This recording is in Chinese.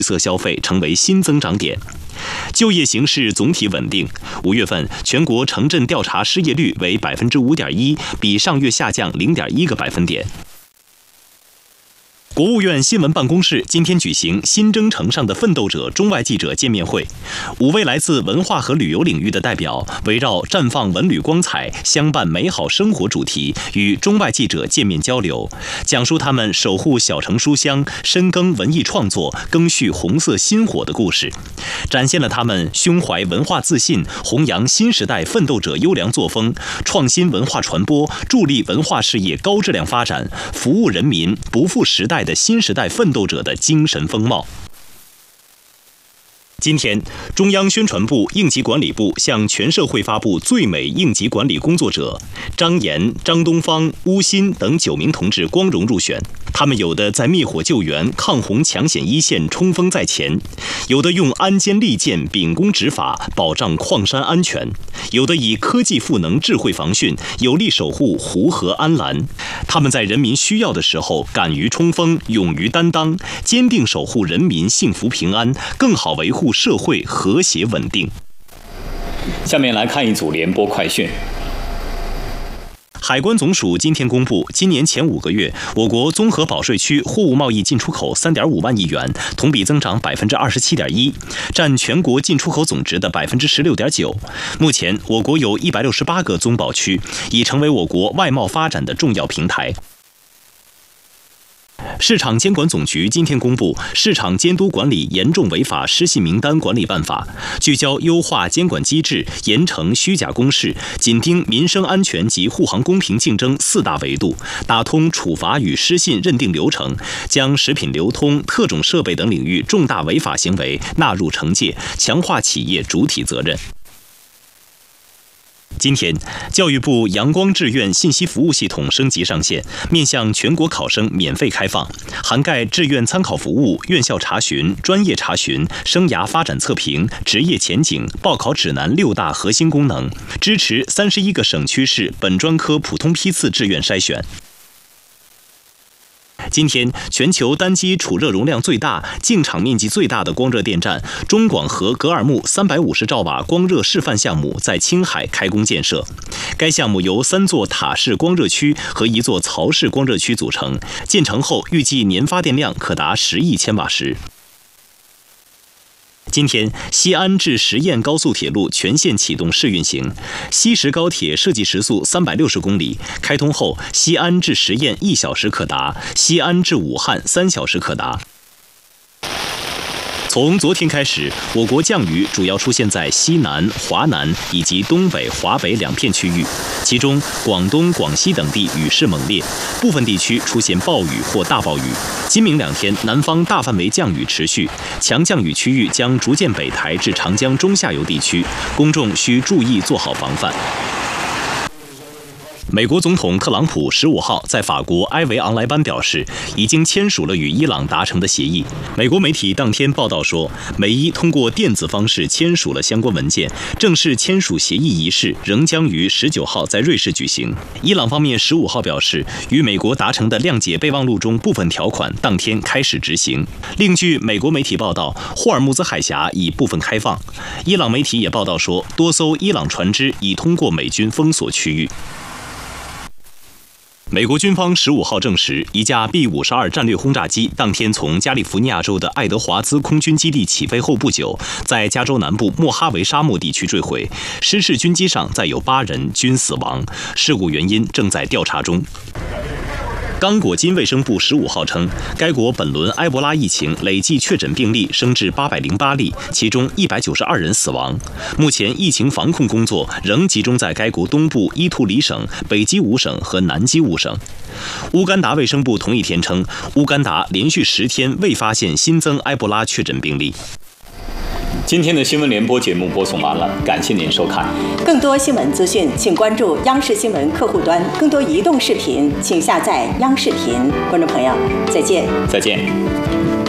色消费成为新增长点。就业形势总体稳定，5月份全国城镇调查失业率为5.1%，比上月下降0.1个百分点。国务院新闻办公室今天举行新征程上的奋斗者中外记者见面会，5位来自文化和旅游领域的代表围绕绽放文旅光彩、相伴美好生活主题，与中外记者见面交流，讲述他们守护小城书香、深耕文艺创作、赓续红色薪火的故事，展现了他们胸怀文化自信、弘扬新时代奋斗者优良作风、创新文化传播、助力文化事业高质量发展、服务人民、不负时代的新时代奋斗者的精神风貌。今天，中央宣传部、应急管理部向全社会发布最美应急管理工作者，张岩、张东方、邬鑫等9名同志光荣入选。他们有的在灭火救援、抗洪抢险一线冲锋在前，有的用鞍坚利剑、秉公执法保障矿山安全，有的以科技赋能智慧防汛，有力守护湖河安澜。他们在人民需要的时候敢于冲锋、勇于担当，坚定守护人民幸福平安，更好维护社会和谐稳定。 下面来看一组联播快讯。 海关总署今天公布，今年前5个月，我国综合保税区货物贸易进出口3.5万亿元，同比增长27.1%，占全国进出口总值的16.9%。目前，我国有168个综保区，已成为我国外贸发展的重要平台。市场监管总局今天公布《市场监督管理严重违法失信名单管理办法》，聚焦优化监管机制、严惩虚假公示、紧盯民生安全及护航公平竞争4大维度，打通处罚与失信认定流程，将食品流通、特种设备等领域重大违法行为纳入惩戒，强化企业主体责任。今天，教育部阳光志愿信息服务系统升级上线，面向全国考生免费开放，涵盖志愿参考服务、院校查询、专业查询、生涯发展测评、职业前景、报考指南6大核心功能，支持31个省区市本专科普通批次志愿筛选。今天，全球单机储热容量最大、净场面积最大的光热电站中广核格尔木350兆瓦光热示范项目在青海开工建设。该项目由3座塔式光热区和1座槽式光热区组成，建成后预计年发电量可达10亿千瓦时。今天，西安至十堰高速铁路全线启动试运行，西石高铁设计时速360公里，开通后，西安至十堰1小时可达，西安至武汉3小时可达。从昨天开始，我国降雨主要出现在西南、华南以及东北、华北2片区域，其中广东、广西等地雨势猛烈，部分地区出现暴雨或大暴雨。今明2天，南方大范围降雨持续，强降雨区域将逐渐北抬至长江中下游地区，公众需注意做好防范。美国总统特朗普15号在法国埃维昂莱班表示，已经签署了与伊朗达成的协议。美国媒体当天报道说，美伊通过电子方式签署了相关文件，正式签署协议仪式仍将于19号在瑞士举行。伊朗方面15号表示，与美国达成的谅解备忘录中部分条款当天开始执行。另据美国媒体报道，霍尔木兹海峡已部分开放。伊朗媒体也报道说，多艘伊朗船只已通过美军封锁区域。美国军方15号证实，一架 B-52战略轰炸机当天从加利福尼亚州的爱德华兹空军基地起飞后不久，在加州南部莫哈维沙漠地区坠毁，失事军机上载有8人，均死亡，事故原因正在调查中。刚果金卫生部15号称，该国本轮埃博拉疫情累计确诊病例升至808例，其中192人死亡。目前疫情防控工作仍集中在该国东部伊图里省、北基伍省和南基伍省。乌干达卫生部同一天称，乌干达连续10天未发现新增埃博拉确诊病例。 今天的新闻联播节目播送完了，感谢您收看。 更多新闻资讯，请关注央视新闻客户端；更多移动视频，请下载央视频。观众朋友，再见。 再见。